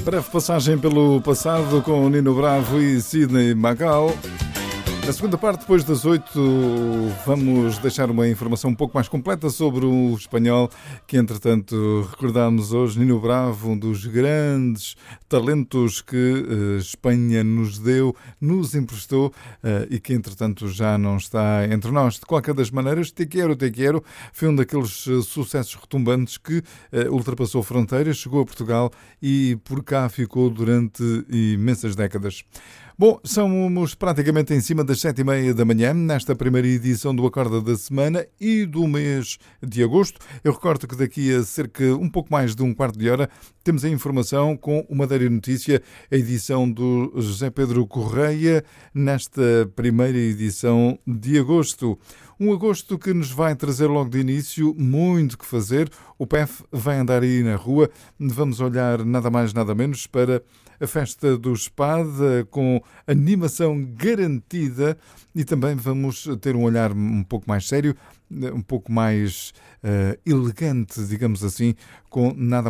Breve passagem pelo passado com Nino Bravo e Sidney Magal. Na segunda parte, depois das 8, vamos deixar uma informação um pouco mais completa sobre o espanhol, que entretanto recordámos hoje. Nino Bravo, um dos grandes talentos que Espanha nos deu, nos emprestou e que entretanto já não está entre nós. De qualquer das maneiras, Te Quero foi um daqueles sucessos retumbantes que ultrapassou fronteiras, chegou a Portugal e por cá ficou durante imensas décadas. Bom, somos praticamente em cima das 7h30 da manhã, nesta primeira edição do Acorda da Semana e do mês de agosto. Eu recordo que daqui a um pouco mais de um quarto de hora, temos a informação com o Madeira Notícia, a edição do José Pedro Correia, nesta primeira edição de agosto. Um agosto que nos vai trazer logo de início muito que fazer. O PEF vai andar aí na rua. Vamos olhar nada mais nada menos para a festa do Espada com animação garantida e também vamos ter um olhar um pouco mais sério, um pouco mais elegante, digamos assim, com nada